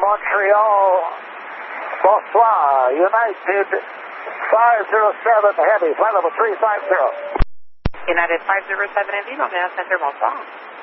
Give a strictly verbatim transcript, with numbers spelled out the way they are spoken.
Montreal, bonsoir, United five zero seven Heavy, flight level three five zero. United five zero seven Heavy, Montreal Center, bonsoir.